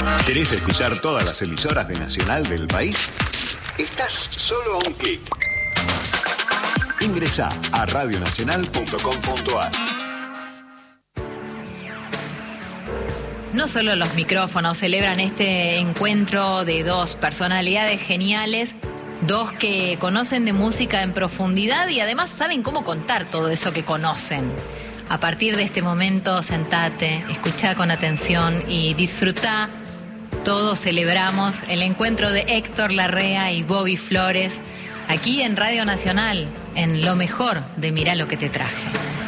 ¿Querés escuchar todas las emisoras de Nacional del país? Estás solo a un clic. Ingresá a radionacional.com.ar. No solo los micrófonos celebran este encuentro de dos personalidades geniales, dos que conocen de música en profundidad y además saben cómo contar todo eso que conocen. A partir de este momento, sentate, escuchá con atención y disfrutá. Todos celebramos el encuentro de Héctor Larrea y Bobby Flores aquí en Radio Nacional, en lo mejor de Mirá lo que te traje.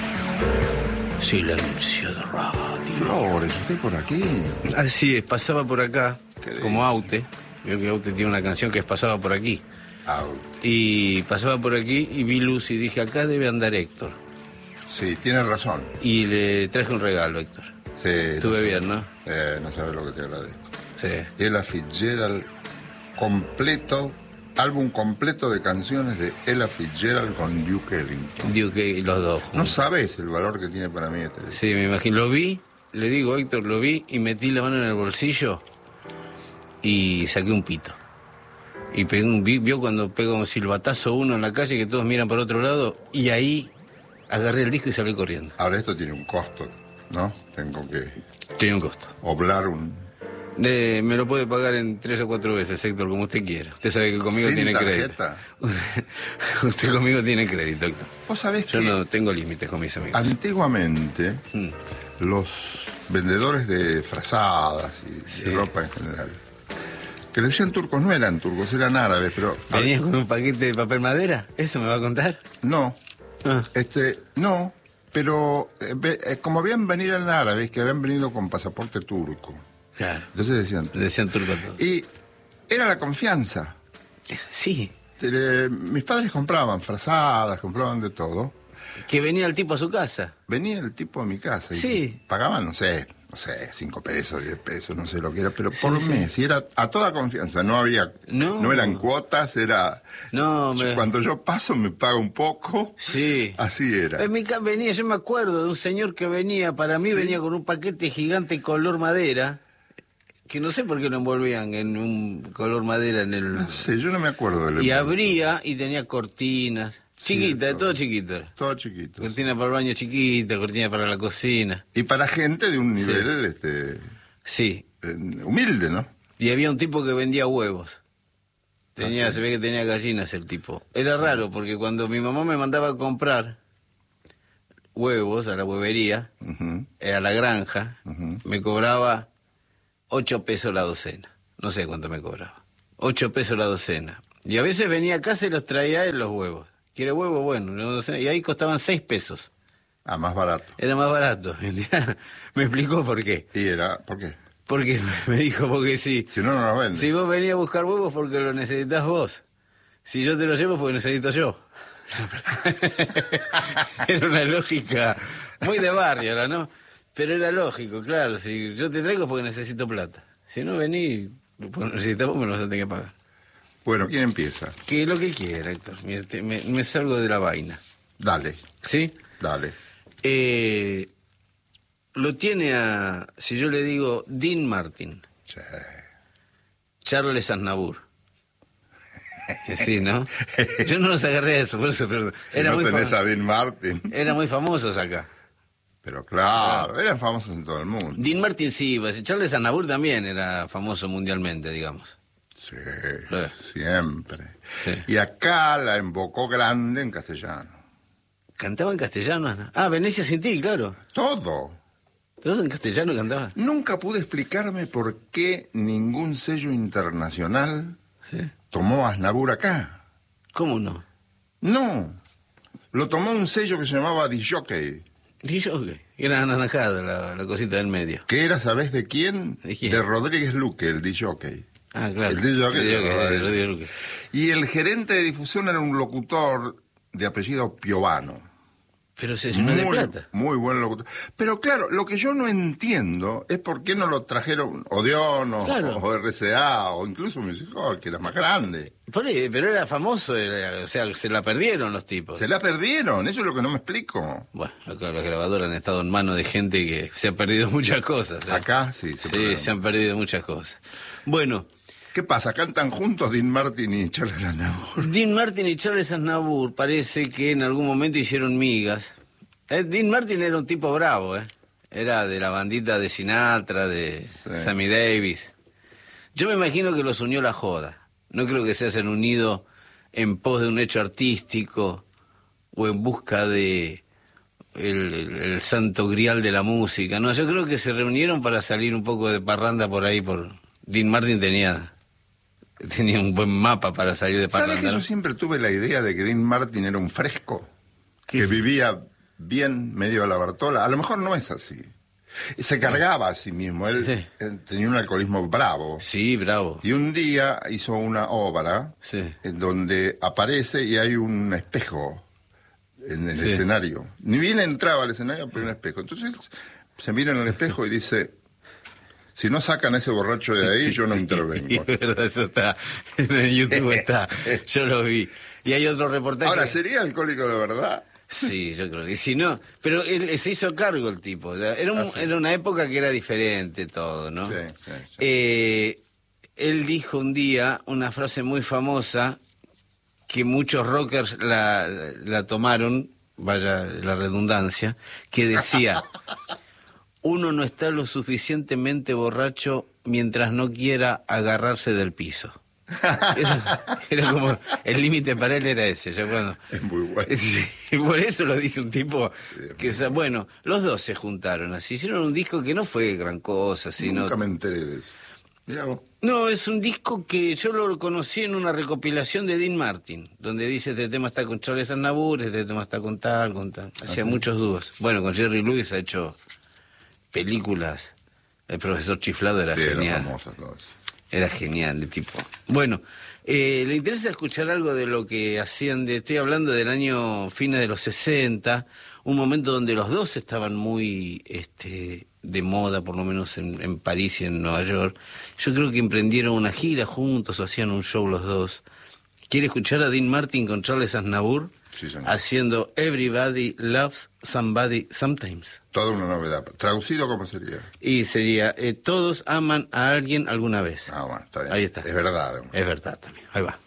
Silencio de radio. Flores, ¿usted por aquí? Así es, pasaba por acá, como Aute. Veo que Aute tiene una canción que es Pasaba por aquí. Aute. Y pasaba por aquí y vi luz y dije, acá debe andar Héctor. Sí, tiene razón. Y le traje un regalo, Héctor. Sí. Estuve bien, ¿no? No sabes lo que te agradezco. Sí. Ella Fitzgerald completo, álbum completo de canciones de Ella Fitzgerald con Duke Ellington. Duke, los dos juntos. No sabes el valor que tiene para mí este disco. Sí, me imagino. Lo vi, le digo, Héctor, lo vi y metí la mano en el bolsillo y saqué un pito. Y pegué vio cuando pega un silbatazo uno en la calle que todos miran para otro lado y ahí agarré el disco y salí corriendo. Ahora esto tiene un costo, ¿no? Tengo que Tiene un costo. oblar un... Me lo puede pagar en 3 o 4 veces, Héctor, como usted quiera. Usted sabe que conmigo ¿Sin tiene tarjeta? crédito. Usted conmigo tiene crédito, Héctor. Vos sabés Yo que no tengo límites con mis amigos. antiguamente los vendedores de frazadas y Sí. de ropa en general, que le decían turcos, no eran turcos, eran árabes, pero... ¿Venía con un paquete de papel madera? ¿Eso me va a contar? No, Ah. no, pero como habían venido en árabes, que habían venido con pasaporte turco. Claro. Entonces decían... Le decían turco a todo. Y era la confianza. Sí. Mis padres compraban frazadas, compraban de todo. Que venía el tipo a su casa. Venía el tipo a mi casa y Sí. pagaban, no sé, 5 pesos, 10 pesos, no sé lo que era, pero por sí. mes. Y era a toda confianza, no había... No. eran cuotas, era... No, hombre. Cuando yo paso me paga un poco. Sí. Así era. En mi casa venía, yo me acuerdo de un señor que venía, para mí Sí. venía con un paquete gigante color madera, que no sé por qué lo envolvían en un color madera en el... No sé, yo no me acuerdo del... Y abría y tenía cortinas, chiquitas, de todo chiquito era. Todo chiquito. Cortina para el baño chiquita, cortina para la cocina. Y para gente de un nivel Sí. humilde, ¿no? Y había un tipo que vendía huevos. ¿Ah, sí? Se ve que tenía gallinas el tipo. Era raro porque cuando mi mamá me mandaba a comprar huevos a la huevería, Ujú, a la granja, ujú. me cobraba 8 pesos la docena. No sé cuánto me cobraba. 8 pesos la docena. Y a veces venía a casa y los traía él los huevos. ¿Quiere huevo? Bueno, una docena. Y ahí costaban 6 pesos. Ah, más barato. Era más barato. Me explicó por qué. Y era, ¿por qué? Porque me dijo, porque sí. Si no, no los venden. Si vos venís a buscar huevos porque lo necesitas vos. Si yo te los llevo porque necesito yo. Era una lógica muy de barrio, ¿no? Pero era lógico, claro. Si yo te traigo porque necesito plata. Si no venís, porque necesitas vos, me lo vas a tener que pagar. Bueno, ¿quién empieza? Que lo que quiera, Héctor. Me salgo de la vaina. Dale, ¿Sí? dale. Lo tiene a, si yo le digo, Dean Martin, Sí. Charles Aznavour. Sí, ¿no? Yo no los agarré a eso, por eso, pero Si no tenés a Dean Martin. eran muy famosos acá. Pero claro, eran famosos en todo el mundo. Dean Martin sí, pues, Charles Aznavour también era famoso mundialmente, digamos. Sí, Sí. siempre. Sí. Y acá la embocó grande en castellano. ¿Cantaba en castellano, Ana? Ah, Venecia sin ti, claro. Todo. ¿Todos en castellano cantaban? Nunca pude explicarme por qué ningún sello internacional Sí. tomó a Aznavour acá. ¿Cómo no? No. Lo tomó un sello que se llamaba Disjockey. DJ, era anaranjada la cosita del medio. Que era, ¿sabés de quién? ¿De quién? De Rodríguez Luque, el Disjockey. Ah, claro. El DJ, Rodríguez Luque. Y el gerente de difusión era un locutor de apellido Piovano. Pero se llenó de plata. Muy buen locutor. Pero claro, lo que yo no entiendo es por qué no lo trajeron Odeón o RCA o incluso Music Hall, que era más grande. Pero era famoso, o sea, se la perdieron los tipos. Se la perdieron, eso es lo que no me explico. Bueno, acá los grabadores han estado en manos de gente que se ha perdido muchas cosas. Acá sí. Se han perdido muchas cosas. Bueno. ¿Qué pasa? ¿Cantan juntos Dean Martin y Charles Aznavour? Dean Martin y Charles Aznavour parece que en algún momento hicieron migas. Dean Martin era un tipo bravo, Era de la bandita de Sinatra, de Sammy Davis. Yo me imagino que los unió la joda. No creo que se hayan unido en pos de un hecho artístico o en busca de el santo grial de la música. No, yo creo que se reunieron para salir un poco de parranda por ahí. Dean Martin tenía un buen mapa para salir de parranda. ¿Sabes que yo siempre tuve la idea de que Dean Martin era un fresco? Que vivía bien medio a la Bartola. A lo mejor no es así. Se cargaba a sí mismo. Él tenía un alcoholismo bravo. Sí, bravo. Y un día hizo una obra en donde aparece y hay un espejo en el escenario. Ni bien entraba al escenario, pero un espejo. Entonces se mira en el espejo y dice: si no sacan a ese borracho de ahí, yo no intervengo. Es verdad, eso está. En YouTube está. Yo lo vi. Y hay otro reportaje. Ahora, ¿sería alcohólico de verdad? Sí, yo creo que si no. Pero él se hizo cargo el tipo. Era una época que era diferente todo, ¿no? Sí. Él dijo un día una frase muy famosa que muchos rockers la tomaron, vaya la redundancia, que decía: uno no está lo suficientemente borracho mientras no quiera agarrarse del piso. Eso era como, el límite para él era ese. Es muy bueno. Sí, por eso lo dice un tipo que, bueno, los dos se juntaron así, hicieron un disco que no fue gran cosa, sino... Nunca me enteré de eso. Mirá vos. No, es un disco que yo lo conocí en una recopilación de Dean Martin, donde dice: este tema está con Charles Aznavour, este tema está con tal. Hacía muchos dúos. Bueno, con Jerry Lewis ha hecho películas. El profesor Chiflado era genial. Era famoso todo eso. Era genial el tipo. Bueno, ¿le interesa escuchar algo de lo que hacían? Estoy hablando del año fines de los 60, un momento donde los dos estaban muy de moda, por lo menos en París y en Nueva York. Yo creo que emprendieron una gira juntos o hacían un show los dos. ¿Quiere escuchar a Dean Martin con Charles Aznavour? Sí, señor. Haciendo Everybody Loves Somebody Sometimes. Toda una novedad. ¿Traducido cómo sería? Y sería: todos aman a alguien alguna vez. Ah, bueno, está bien. Ahí está. Es verdad. Es verdad también. Ahí va.